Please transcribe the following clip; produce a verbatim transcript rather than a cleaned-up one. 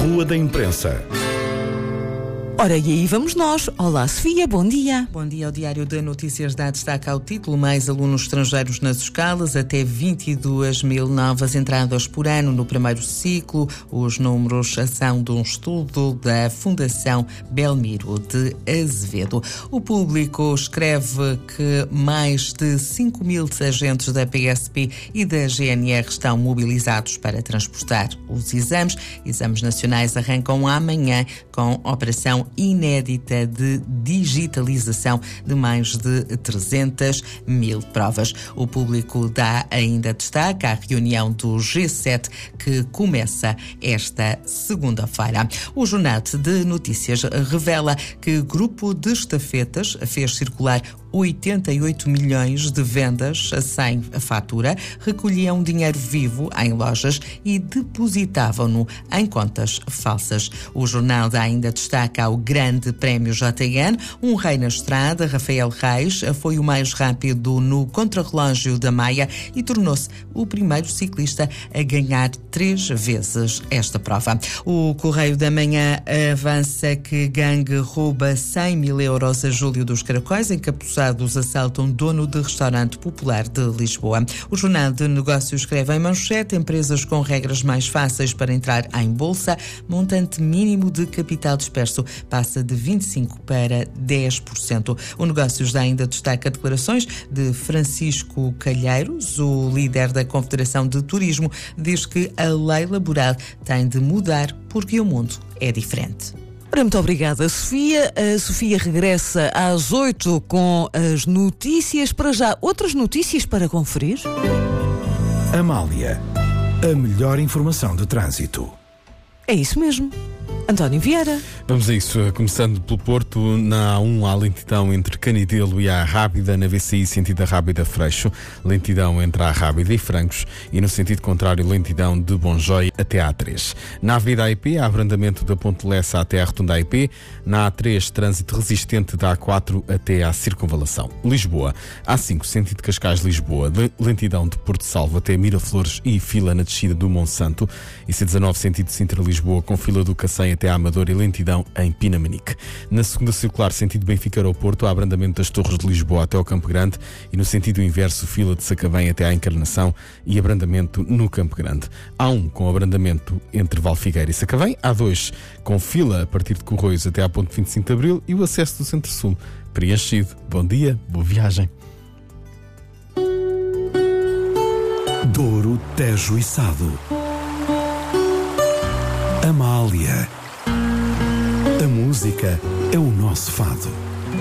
Rua da Imprensa. Ora, e aí vamos nós. Olá, Sofia, bom dia. Bom dia. O Diário de Notícias dá destaque ao título: mais alunos estrangeiros nas escolas, até vinte e duas mil novas entradas por ano no primeiro ciclo. Os números são de um estudo da Fundação Belmiro de Azevedo. O Público escreve que mais de cinco mil agentes da P S P e da G N R estão mobilizados para transportar os exames. Exames nacionais arrancam amanhã com operação inédita de digitalização de mais de trezentas mil provas. O Público dá ainda destaque à reunião do G sete que começa esta segunda-feira. O Jornal de Notícias revela que o grupo de estafetas fez circular oitenta e oito milhões de vendas sem fatura, recolhiam dinheiro vivo em lojas e depositavam-no em contas falsas. O jornal dá ainda destaque ao Grande Prémio J N. Um rei na estrada, Rafael Reis, foi o mais rápido no contrarrelógio da Maia e tornou-se o primeiro ciclista a ganhar três vezes esta prova. O Correio da Manhã avança que gangue rouba cem mil euros a Júlio dos Caracóis. Encapuçados assaltam dono de restaurante popular de Lisboa. O Jornal de Negócios escreve em manchete: empresas com regras mais fáceis para entrar em bolsa, montante mínimo de capital disperso passa de vinte e cinco por cento para dez por cento. O Negócios dá ainda destaca declarações de Francisco Calheiros, o líder da Confederação de Turismo, diz que a lei laboral tem de mudar porque o mundo é diferente. Ora, muito obrigada, Sofia. A Sofia regressa às oito com as notícias. Para já, outras notícias para conferir? Amália, a melhor informação de trânsito. É isso mesmo. António Vieira. Vamos a isso, começando pelo Porto. Na A um há lentidão entre Canidelo e a Rábida, na V C I sentido a Rábida Freixo, lentidão entre a Rábida e Francos, e no sentido contrário lentidão de Bonjói até a A três. Na Avenida A I P há abrandamento da Ponte Lessa até à Rotunda A I P, na A três trânsito resistente da A quatro até à Circunvalação. Lisboa, A cinco sentido Cascais-Lisboa, lentidão de Porto Salvo até Miraflores e fila na descida do Monsanto, e C dezanove sentido Sintra-Lisboa com fila do Cacém até à Amadora e lentidão em Pinamanique. Na segunda circular, sentido Benfica-Aeroporto, há abrandamento das Torres de Lisboa até ao Campo Grande, e no sentido inverso, fila de Sacavém até à Encarnação e abrandamento no Campo Grande. A um com abrandamento entre Valfigueira e Sacavém, A dois com fila a partir de Corroios até à Ponte vinte e cinco de Abril e o acesso do Centro-Sul preenchido. Bom dia, boa viagem. Douro, Tejo e Sado. Amália. A música é o nosso fado.